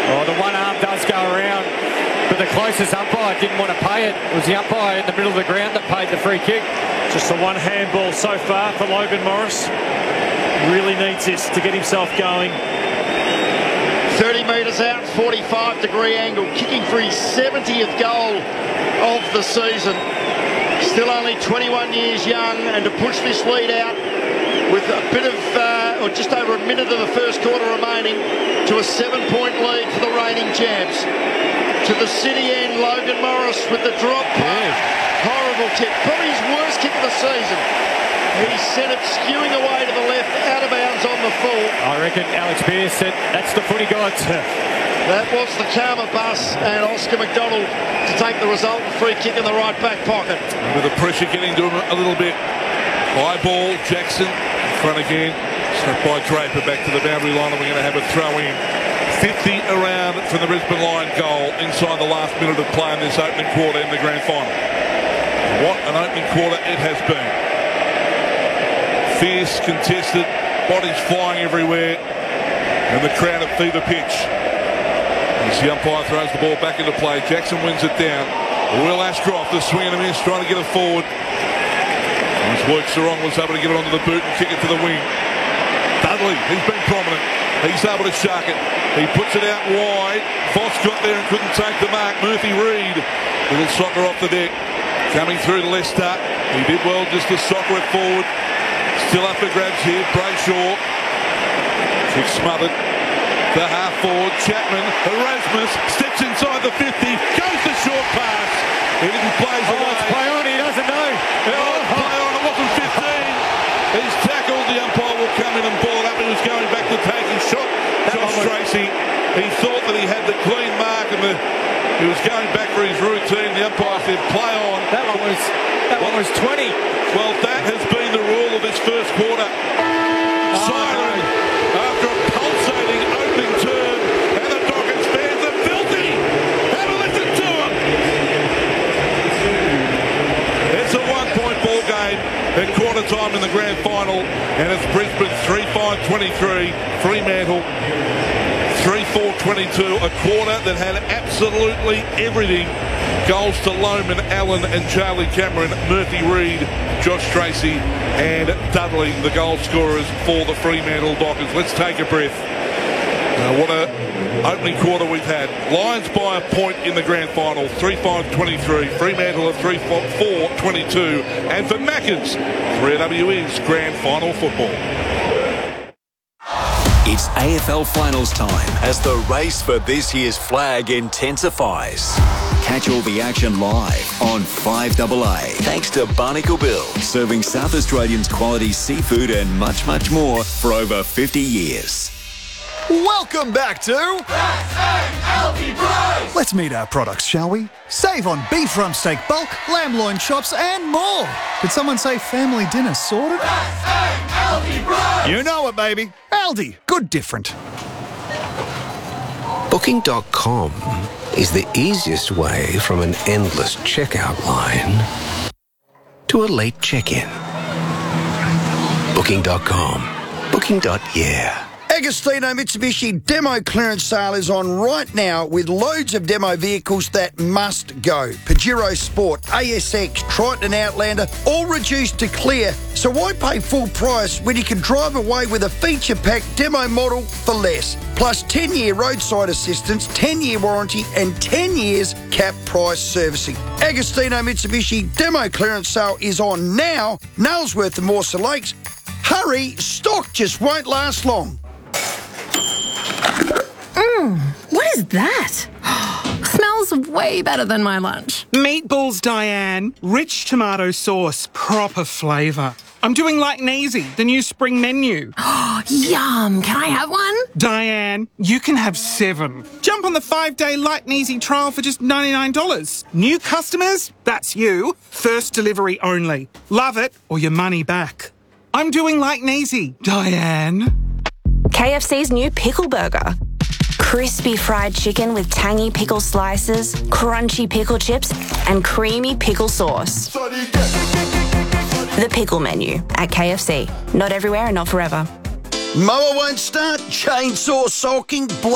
Oh, the one arm does go around, but the closest umpire didn't want to pay it. It was the umpire in the middle of the ground that paid the free kick. Just the one handball so far for Logan Morris. Really needs this to get himself going. 30 metres out, 45-degree angle, kicking for his 70th goal of the season. Still only 21 years young, and to push this lead out with a bit of, or just over a minute of the first quarter remaining, to a 7-point lead for the reigning champs. To the city end, Logan Morris with the drop punt. Horrible kick, probably his worst kick of the season. He sent it skewing away to the left, out of bounds on the full. I reckon Alex Pearce said, that's the footy gods. That was the karma bus, and Oscar McDonald to take the result, free kick in the right back pocket. With the pressure getting to him a little bit. High ball, Jackson in front again. Struck by Draper back to the boundary line, and we're going to have a throw in. 50 around from the Brisbane Lion goal inside the last minute of play in this opening quarter in the grand final. What an opening quarter it has been. Fierce, contested, bodies flying everywhere, and the crowd at fever pitch. As the umpire throws the ball back into play, Jackson wins it down. Will Ashcroft is swinging a miss, trying to get it forward. His work Sarong was able to get it onto the boot and kick it to the wing. Dudley, he's been prominent. He's able to shark it. He puts it out wide. Foss got there and couldn't take the mark. Murphy Reid, little soccer off the deck. Coming through to Leicester. He did well just to soccer it forward. Still up for grabs here. Brayshaw. Kick smothered. The half forward. Chapman. Erasmus steps inside the 50. Goes the short pass. He didn't play away. It's play on. He doesn't know. Play on. It wasn't 15. He's tackled. The umpire will come in and ball it up. He was going back to take his shot. Josh Tracy. He thought that he had the clean mark and he was going back for his routine. The umpire said play on. That one was 20. Well, that has been the rule of this first quarter. Siren after a pulsating opening term, and the Dockers fans are filthy. Have a listen to them. It's a 1-point ball game at quarter time in the grand final, and it's Brisbane 3-5-23, Fremantle 3-4-22, a quarter that had absolutely everything. Goals to Loman, Allen and Charlie Cameron, Murphy Reid, Josh Tracy and Dudley, the goal scorers for the Fremantle Dockers. Let's take a breath. What an opening quarter we've had. Lions by a point in the grand final, 3-5-23. Fremantle at 3-4-22. And for Maccas, 3AW's grand final football. It's AFL Finals time as the race for this year's flag intensifies. Catch all the action live on 5AA. Thanks to Barnacle Bill, serving South Australians quality seafood and much, much more for over 50 years. Welcome back to SALP Bros! Let's meet our products, shall we? Save on beef rump steak bulk, lamb loin chops and more. Did someone say family dinner sorted? SALP Bros! You know it, baby. Aldi, good different. Booking.com is the easiest way from an endless checkout line to a late check-in. Booking.com. Booking.yeah. Agostino Mitsubishi demo clearance sale is on right now with loads of demo vehicles that must go. Pajero Sport, ASX, Triton Outlander, all reduced to clear. So why pay full price when you can drive away with a feature-packed demo model for less? Plus 10-year roadside assistance, 10-year warranty and 10 years cap price servicing. Agostino Mitsubishi demo clearance sale is on now. Nailsworth and Morsa Lakes. Hurry, stock just won't last long. What is that? Smells way better than my lunch. Meatballs, Diane. Rich tomato sauce, proper flavour. I'm doing like Neasy, the new spring menu. Yum! Can I have one? Diane, you can have 7. Jump on the 5-day Like Neasy trial for just $99. New customers? That's you. First delivery only. Love it or your money back. I'm doing like Neasy, Diane. KFC's new Pickle Burger. Crispy fried chicken with tangy pickle slices, crunchy pickle chips, and creamy pickle sauce. The Pickle Menu at KFC. Not everywhere and not forever. Mower won't start, chainsaw sulking,